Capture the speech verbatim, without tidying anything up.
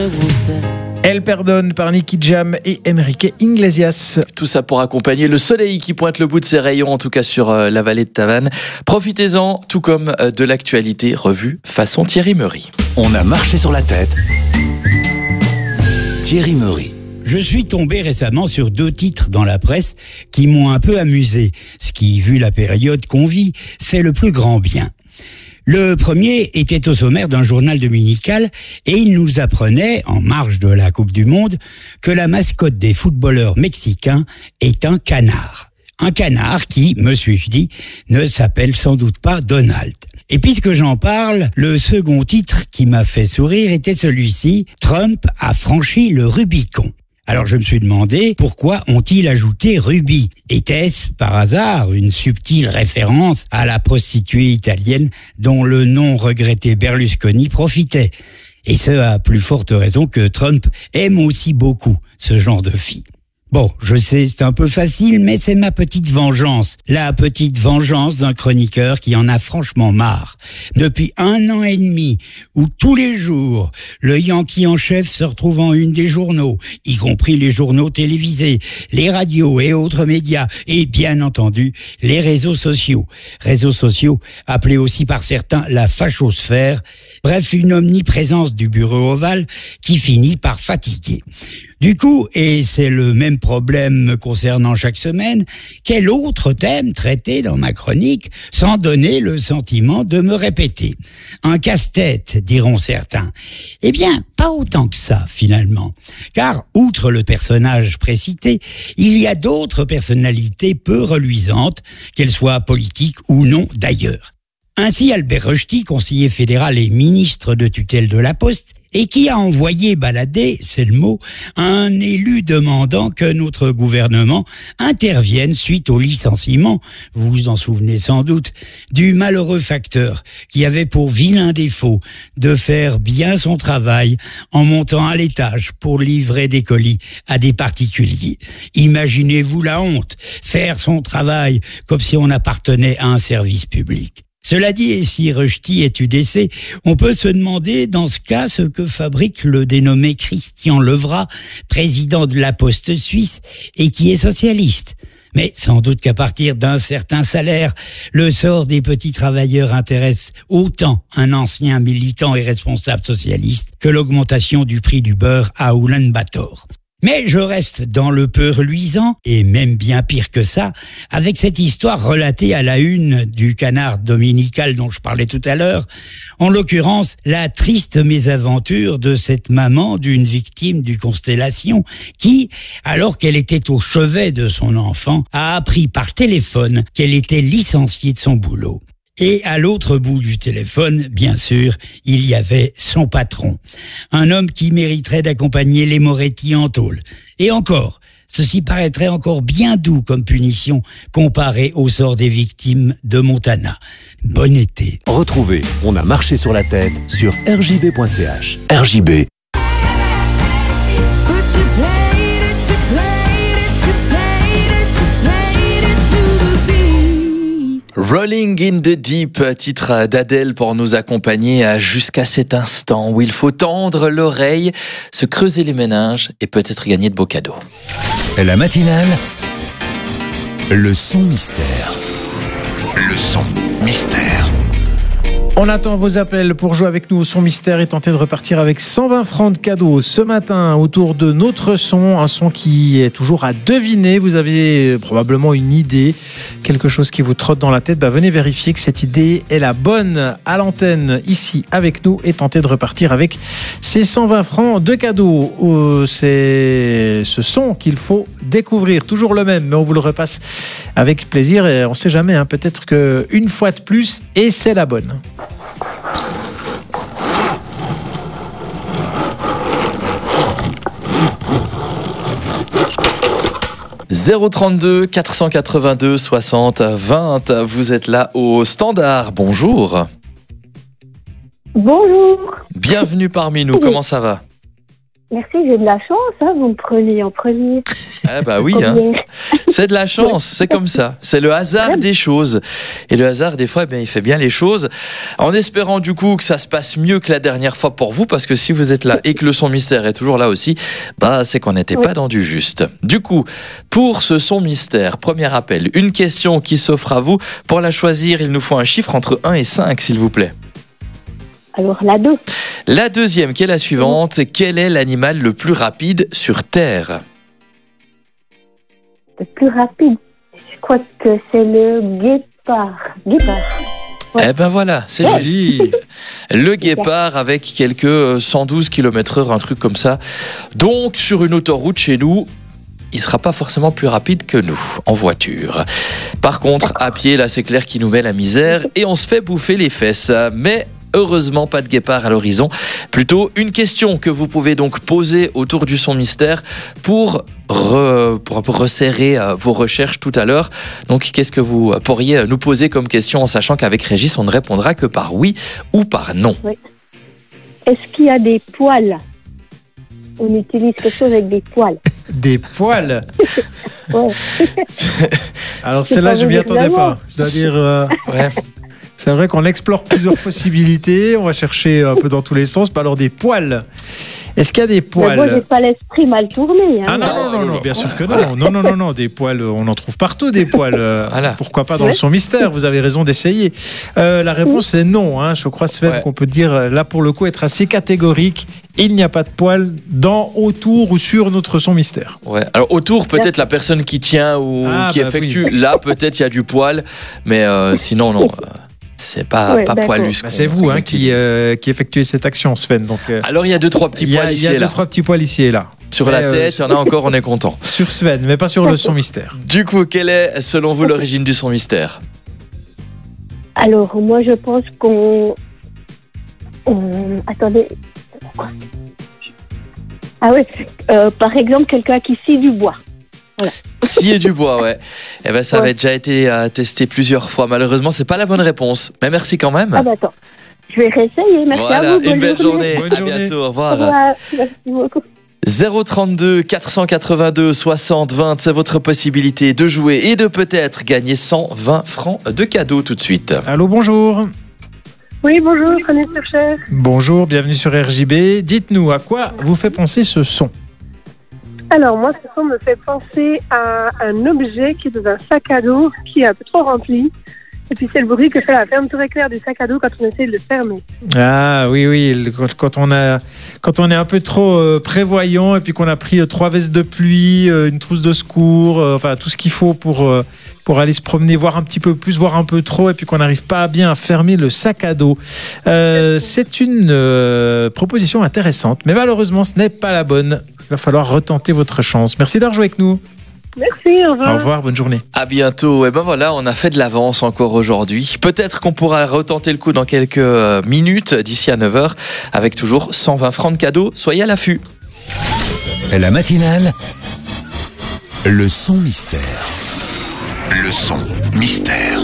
Elle pardonne par Nicky Jam et Enrique Iglesias. Tout ça pour accompagner le soleil qui pointe le bout de ses rayons, en tout cas sur euh, la vallée de Tavannes. Profitez-en, tout comme euh, de l'actualité revue façon Thierry Meury. On a marché sur la tête. Thierry Meury. Je suis tombé récemment sur deux titres dans la presse qui m'ont un peu amusé, ce qui, vu la période qu'on vit, fait le plus grand bien. Le premier était au sommaire d'un journal dominical et il nous apprenait, en marge de la Coupe du Monde, que la mascotte des footballeurs mexicains est un canard. Un canard qui, me suis-je dit, ne s'appelle sans doute pas Donald. Et puisque j'en parle, le second titre qui m'a fait sourire était celui-ci, Trump a franchi le Rubicon. Alors je me suis demandé pourquoi ont-ils ajouté Ruby ? Était-ce par hasard une subtile référence à la prostituée italienne dont le non regretté Berlusconi profitait ? Et ce à plus forte raison que Trump aime aussi beaucoup ce genre de fille. Bon, je sais, c'est un peu facile, mais c'est ma petite vengeance. La petite vengeance d'un chroniqueur qui en a franchement marre. Depuis un an et demi, où tous les jours, le Yankee en chef se retrouve en une des journaux, y compris les journaux télévisés, les radios et autres médias, et bien entendu, les réseaux sociaux. Réseaux sociaux, appelés aussi par certains la fachosphère. Bref, une omniprésence du bureau ovale qui finit par fatiguer. Du coup, et c'est le même problème me concernant chaque semaine, quel autre thème traiter dans ma chronique sans donner le sentiment de me répéter ? Un casse-tête, diront certains. Eh bien, pas autant que ça, finalement. Car, outre le personnage précité, il y a d'autres personnalités peu reluisantes, qu'elles soient politiques ou non d'ailleurs. Ainsi, Albert Rochety, conseiller fédéral et ministre de tutelle de la Poste, et qui a envoyé balader, c'est le mot, un élu demandant que notre gouvernement intervienne suite au licenciement, vous vous en souvenez sans doute, du malheureux facteur qui avait pour vilain défaut de faire bien son travail en montant à l'étage pour livrer des colis à des particuliers. Imaginez-vous la honte, faire son travail comme si on appartenait à un service public. Cela dit, et si Rochety est U D C, on peut se demander dans ce cas ce que fabrique le dénommé Christian Levrat, président de la Poste suisse et qui est socialiste. Mais sans doute qu'à partir d'un certain salaire, le sort des petits travailleurs intéresse autant un ancien militant et responsable socialiste que l'augmentation du prix du beurre à Oulan-Bator. Mais je reste dans le peu reluisant, et même bien pire que ça, avec cette histoire relatée à la une du Canard dominical dont je parlais tout à l'heure, en l'occurrence la triste mésaventure de cette maman d'une victime du Constellation qui, alors qu'elle était au chevet de son enfant, a appris par téléphone qu'elle était licenciée de son boulot. Et à l'autre bout du téléphone, bien sûr, il y avait son patron. Un homme qui mériterait d'accompagner les Moretti en tôle. Et encore, ceci paraîtrait encore bien doux comme punition comparé au sort des victimes de Montana. Bon été. Retrouvez On a marché sur la tête sur r j b point c h. R J B. Rolling in the Deep, titre d'Adèle pour nous accompagner jusqu'à cet instant où il faut tendre l'oreille, se creuser les méninges et peut-être gagner de beaux cadeaux. La matinale, le son mystère. Le son mystère. On attend vos appels pour jouer avec nous au son mystère et tenter de repartir avec cent vingt francs de cadeaux ce matin autour de notre son, un son qui est toujours à deviner. Vous avez probablement une idée, quelque chose qui vous trotte dans la tête. Bah, venez vérifier que cette idée est la bonne à l'antenne ici avec nous et tenter de repartir avec ces cent vingt francs de cadeaux. Euh, c'est ce son qu'il faut découvrir, toujours le même, mais on vous le repasse avec plaisir et on ne sait jamais, hein, peut-être qu'une fois de plus et c'est la bonne. zéro trente-deux quatre cent quatre-vingt-deux soixante vingt, vous êtes là au standard, bonjour. Bonjour. Bienvenue parmi nous, comment ça va ? Merci, j'ai de la chance, hein, vous me prenez en premier. Ah bah oui, hein. C'est de la chance, c'est comme ça. C'est le hasard des choses. Et le hasard, des fois, eh bien, il fait bien les choses. En espérant du coup que ça se passe mieux que la dernière fois pour vous, parce que si vous êtes là et que le son mystère est toujours là aussi, bah c'est qu'on n'était oui. pas dans du juste. Du coup, pour ce son mystère, premier appel, une question qui s'offre à vous. Pour la choisir, il nous faut un chiffre entre un et cinq, s'il vous plaît. Alors, la deux. La deuxième, qui est la suivante. Quel est l'animal le plus rapide sur Terre ? Le plus rapide, je crois que c'est le guépard. Guépard. Ouais. Eh ben voilà, c'est Ouais. juste. Le guépard avec quelques cent douze kilomètres heure, un truc comme ça. Donc, sur une autoroute chez nous, il ne sera pas forcément plus rapide que nous, en voiture. Par contre, à pied, là, c'est clair qu'il nous met la misère et on se fait bouffer les fesses. Mais heureusement, pas de guépard à l'horizon. Plutôt une question que vous pouvez donc poser autour du son mystère pour, re, pour, pour resserrer euh, vos recherches tout à l'heure. Donc, qu'est-ce que vous pourriez nous poser comme question en sachant qu'avec Régis, on ne répondra que par oui ou par non. Oui. Est-ce qu'il y a des poils? On utilise quelque chose avec des poils. Des poils. Ouais. Alors C'est celle-là, pas je m'y vous attendais dire pas. Je dois dire, euh, Ouais. c'est vrai qu'on explore plusieurs possibilités. On va chercher un peu dans tous les sens. Bah alors des poils. Est-ce qu'il y a des Mais poils? moi, j'ai pas l'esprit mal tourné. Hein. Ah non, non, non, non, bien sûr que non. Non, non, non, non, des poils, on en trouve partout des poils. Euh, Voilà. Pourquoi pas dans Ouais. le son mystère? Vous avez raison d'essayer. Euh, la réponse est non. Hein. Je crois, Sven, Ouais. qu'on peut dire, là, pour le coup, être assez catégorique. Il n'y a pas de poils dans, autour ou sur notre son mystère. Ouais. Alors autour, peut-être la personne qui tient ou Ah, qui bah effectue. oui. Là, peut-être il y a du poil, mais euh, sinon non, euh, c'est pas Ouais, pas d'accord. poilus. Bah, c'est vous hein, qui, euh, qui effectuez cette action, Sven. Donc, euh, Alors il y a deux trois petits il y a, poils il y ici a et deux, là. trois petits poils ici et là. Sur Mais, la euh, tête, il y en a encore, on est content. Sur Sven, mais pas sur le son mystère. Du coup, quelle est selon vous l'origine du son mystère? Alors, moi, je pense qu'on... on- Attendez. Ah oui, euh, par exemple, quelqu'un qui scie du bois. Scier du bois, ouais. Eh ben ça Ouais. avait déjà été euh, testé plusieurs fois. Malheureusement, c'est pas la bonne réponse. Mais merci quand même. Ah bah attends, je vais réessayer. Merci voilà, à vous. Bonne une belle journée. Bonne à journée. bientôt. Au Au revoir. revoir. Merci beaucoup. zéro trente-deux quatre cent quatre-vingt-deux soixante vingt, c'est votre possibilité de jouer et de peut-être gagner cent vingt francs de cadeaux tout de suite. Allô, bonjour. Oui, bonjour, René Surcher. Bonjour, bienvenue sur R J B. Dites-nous, à quoi vous fait penser ce son? Alors, moi, ce son me fait penser à un objet qui est dans un sac à dos qui est un peu trop rempli. Et puis, c'est le bruit que fait la fermeture éclair du sac à dos quand on essaie de le fermer. Ah oui, oui, le- quand, quand on a, quand on est un peu trop euh, prévoyant et puis qu'on a pris euh, trois vestes de pluie, euh, une trousse de secours, euh, enfin tout ce qu'il faut pour, euh, pour aller se promener, voir un petit peu plus, voir un peu trop et puis qu'on n'arrive pas bien à fermer le sac à dos. Euh, c'est une euh, proposition intéressante, mais malheureusement ce n'est pas la bonne. Il va falloir retenter votre chance. Merci d'avoir joué avec nous. Merci, au revoir. Au revoir, bonne journée. À bientôt. Et ben voilà, on a fait de l'avance encore aujourd'hui. Peut-être qu'on pourra retenter le coup dans quelques euh, minutes, d'ici à neuf heures, avec toujours cent vingt francs de cadeaux. Soyez à l'affût. La matinale, le son mystère. Le son mystère.